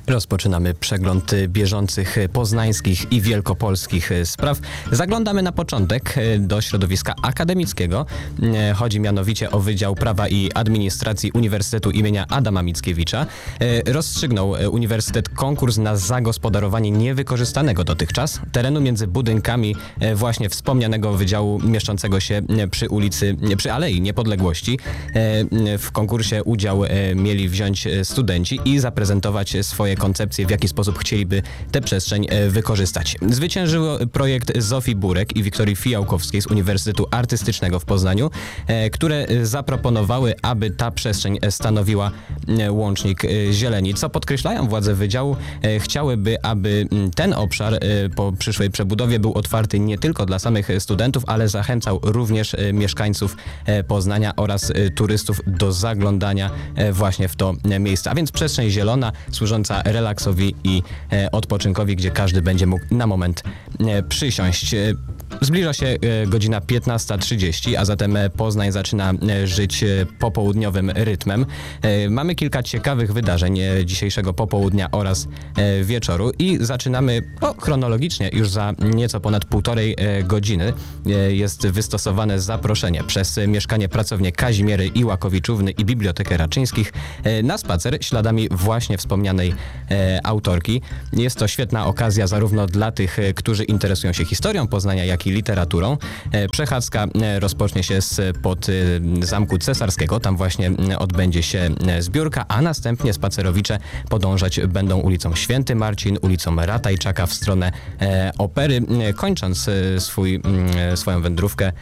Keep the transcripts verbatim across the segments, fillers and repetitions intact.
Rozpoczynamy przegląd bieżących poznańskich i wielkopolskich spraw. Zaglądamy na początek do środowiska akademickiego. Chodzi mianowicie o Wydział Prawa i Administracji Uniwersytetu imienia Adama Mickiewicza. Rozstrzygnął Uniwersytet konkurs na zagospodarowanie niewykorzystanego dotychczas terenu między budynkami właśnie wspomnianego wydziału mieszczącego się przy ulicy, przy Alei Niepodległości. W konkursie udział mieli wziąć studenci i zaprezentować swoje koncepcje, w jaki sposób chcieliby tę przestrzeń wykorzystać. Zwyciężył projekt Zofii Burek i Wiktorii Fijałkowskiej z Uniwersytetu Artystycznego w Poznaniu, które zaproponowały, aby ta przestrzeń stanowiła łącznik zieleni. Co podkreślają władze wydziału, chciałyby, aby ten obszar po przyszłej przebudowie był otwarty nie tylko dla samych studentów, ale zachęcał również mieszkańców Poznania oraz turystów do zaglądania właśnie w to miejsce. A więc przestrzeń zielona, służąca relaksowi i odpoczynkowi, gdzie każdy będzie mógł na moment przysiąść. Zbliża się godzina piętnasta trzydzieści, a zatem Poznań zaczyna żyć popołudniowym rytmem. Mamy kilka ciekawych wydarzeń dzisiejszego popołudnia oraz wieczoru i zaczynamy o, chronologicznie już za nieco ponad półtorej godziny. Jest wystosowane zaproszenie przez Mieszkanie Pracownię Kazimiery Iłakowiczówny i Bibliotekę Raczyńskich na spacer śladami właśnie wspomnianej autorki. Jest to świetna okazja zarówno dla tych, którzy interesują się historią Poznania, jak i literaturą. Przechadzka rozpocznie się spod Zamku Cesarskiego, tam właśnie odbędzie się zbiórka, a następnie spacerowicze podążać będą ulicą Święty Marcin, ulicą Ratajczaka w stronę Opery, kończąc swój, swoją wędrówkę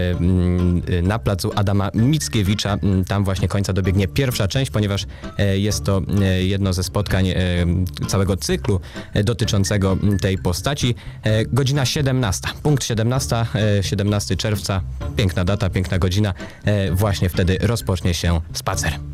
na placu Adama Mickiewicza. Tam właśnie końca dobiegnie pierwsza część, ponieważ jest to jedno ze spotkań całego cyklu dotyczącego tej postaci. Godzina siedemnasta, punkt siedemnasta, siedemnastego czerwca, piękna data, piękna godzina, właśnie wtedy rozpocznie się spacer.